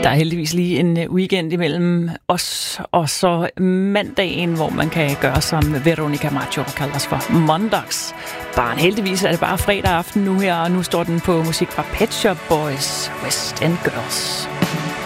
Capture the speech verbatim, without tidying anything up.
Der er heldigvis lige en weekend imellem os og så mandagen, hvor man kan gøre som Veronica Maggio og kalder os for Mondags. Barn, heldigvis er det bare fredag aften nu her, og nu står den på musik fra Pet Shop Boys, West End Girls.